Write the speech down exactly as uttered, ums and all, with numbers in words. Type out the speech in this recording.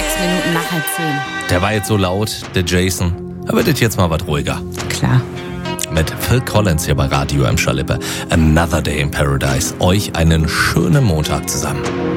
Sechs Minuten nach halb zehn. Der war jetzt so laut, der Jason. Da wird jetzt mal was ruhiger. Klar. Mit Phil Collins hier bei Radio M. Schalippe. Another Day in Paradise. Euch einen schönen Montag zusammen.